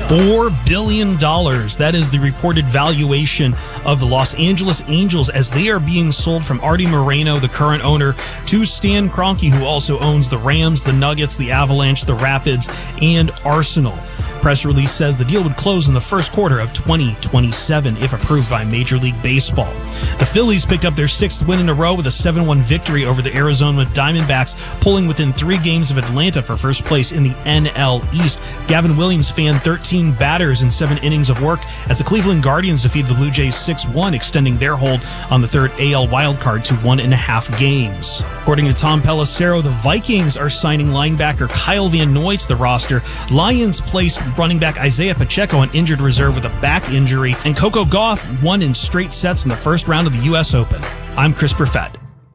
$4 billion. That is the reported valuation of the Los Angeles Angels as they are being sold from Artie Moreno, the current owner, to Stan Kroenke, who also owns the Rams, the Nuggets, the Avalanche, the Rapids, and Arsenal. Press release says the deal would close in the first quarter of 2027 if approved by Major League Baseball. The Phillies picked up their sixth win in a row with a 7-1 victory over the Arizona Diamondbacks, pulling within 3 games of Atlanta for first place in the NL East. Gavin Williams fanned 13 batters in 7 innings of work as the Cleveland Guardians defeated the Blue Jays 6-1, extending their hold on the third AL wildcard to 1.5 games. According to Tom Pelissero, the Vikings are signing linebacker Kyle Van Noy to the roster. Lions placed running back Isaiah Pacheco on injured reserve with a back injury, and Coco Gauff won in straight sets in the first round of the U.S. Open. I'm Chris Perfett.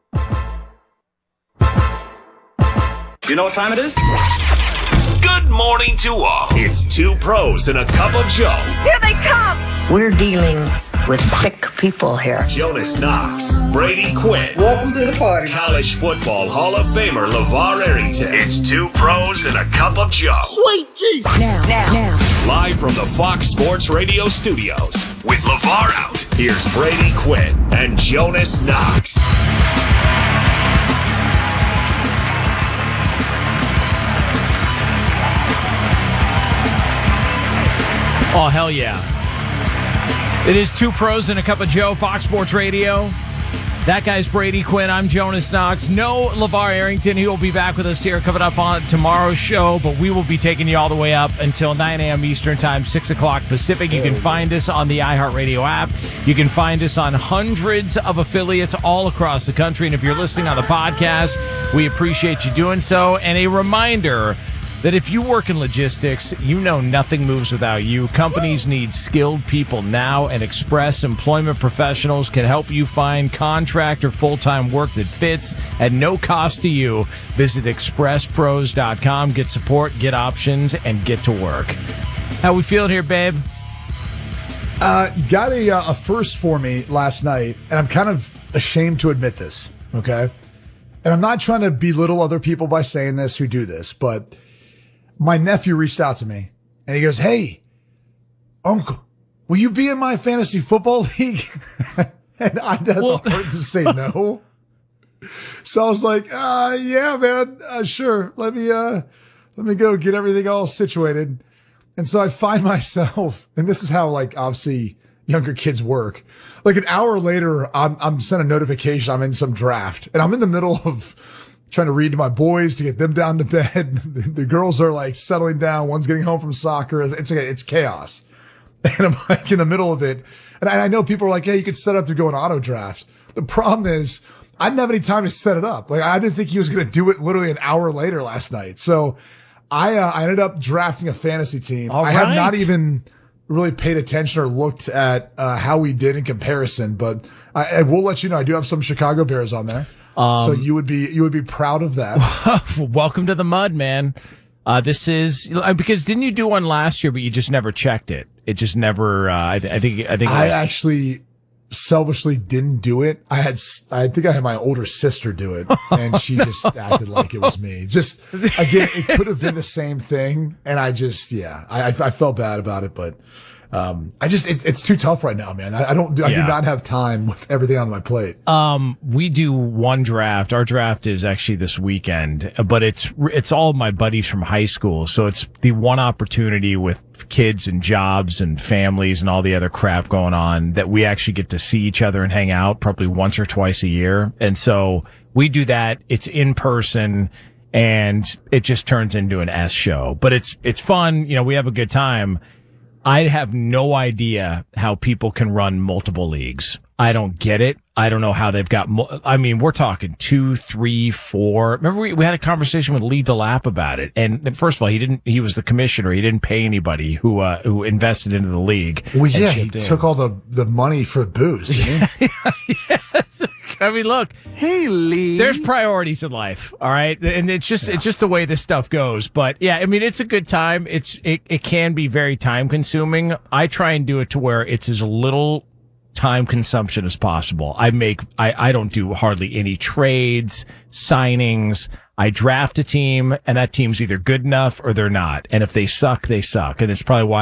You know what time it is? Good morning to all. It's 2 pros and a cup of Joe. Here they come! We're dealing with sick people here. Jonas Knox, Brady Quinn. Welcome to the party. College Football Hall of Famer LeVar Arrington. It's 2 pros and a cup of Joe. Sweet Jesus. Now. Live from the Fox Sports Radio studios. With LeVar out, here's Brady Quinn and Jonas Knox. Oh, hell yeah. It is 2 pros and a cup of Joe, Fox Sports Radio. That guy's Brady Quinn. I'm Jonas Knox. No LeVar Arrington. He will be back with us here coming up on tomorrow's show, but we will be taking you all the way up until 9 a.m. Eastern Time, 6 o'clock Pacific. You can find us on the iHeartRadio app. You can find us on hundreds of affiliates all across the country. And if you're listening on the podcast, we appreciate you doing so. And a reminder that if you work in logistics, you know nothing moves without you. Companies need skilled people now, and Express Employment Professionals can help you find contract or full-time work that fits at no cost to you. Visit expresspros.com, get support, get options, and get to work. How we feeling here, babe? Got a first for me last night, and I'm kind of ashamed to admit this, okay? And I'm not trying to belittle other people by saying this who do this, but my nephew reached out to me and he goes, "Hey, Uncle, will you be in my fantasy football league?" And I had the heart to say no. So I was like, yeah, man, sure. Let me go get everything all situated. And so I find myself, and this is how, like, obviously younger kids work. Like an hour later, I'm sent a notification. I'm in some draft and I'm in the middle of trying to read to my boys to get them down to bed. The girls are like settling down. One's getting home from soccer. It's chaos. And I'm like in the middle of it. And I know people are like, "Hey, you could set up to go in auto draft." The problem is I didn't have any time to set it up. Like I didn't think he was going to do it literally an hour later last night. So I ended up drafting a fantasy team. I have not even really paid attention or looked at how we did in comparison, but I will let you know I do have some Chicago Bears on there. So you would be proud of that. Welcome to the mud, man. This is because didn't you do one last year, but you just never checked it. It just never. I think I actually selfishly didn't do it. I think I had my older sister do it, and she just acted like it was me. Just again, it could have been the same thing, and I felt bad about it, but. It's too tough right now, man. I do not have time with everything on my plate. We do one draft. Our draft is actually this weekend, but it's all my buddies from high school. So it's the one opportunity with kids and jobs and families and all the other crap going on that we actually get to see each other and hang out probably once or twice a year. And so we do that. It's in person. And it just turns into an S show, but it's fun. You know, we have a good time. I have no idea how people can run multiple leagues. I don't get it. I don't know how they've got, we're talking 2, 3, 4. Remember we had a conversation with Lee DeLapp about it. And first of all, he was the commissioner. He didn't pay anybody who invested into the league. Well, yeah, he took all the money for booze, didn't he? Yes. I mean, look. Hey, Lee. There's priorities in life, all right? And it's just the way this stuff goes. But yeah, I mean, it's a good time. It can be very time consuming. I try and do it to where it's as little time consumption as possible. I don't do hardly any trades, signings. I draft a team and that team's either good enough or they're not. And if they suck, they suck. And it's probably why